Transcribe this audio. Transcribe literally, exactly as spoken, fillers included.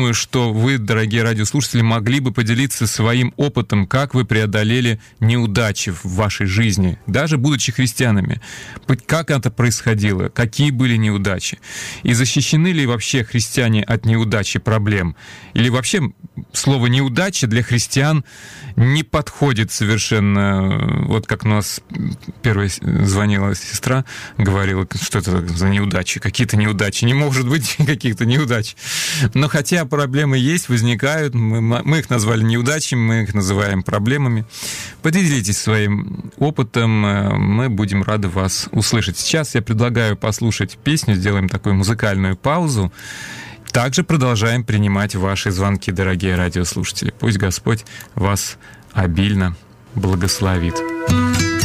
думаю, что вы, дорогие радиослушатели, могли бы поделиться своим опытом, как вы преодолели неудачи в вашей жизни, даже будучи христианами. Как это происходило? Какие были неудачи? И защищены ли вообще христиане от неудач и проблем? Или вообще слово «неудача» для христиан не подходит совершенно? Вот как у нас первая звонила сестра, говорила, что это за неудачи, какие-то неудачи. Не может быть каких-то неудач. Но хотя проблемы есть, возникают, мы, мы их назвали неудачами, мы их называем проблемами. Поделитесь своим опытом, мы будем рады вас услышать. Сейчас я предлагаю послушать песню, сделаем такую музыкальную паузу. Также продолжаем принимать ваши звонки, дорогие радиослушатели. Пусть Господь вас обильно благословит.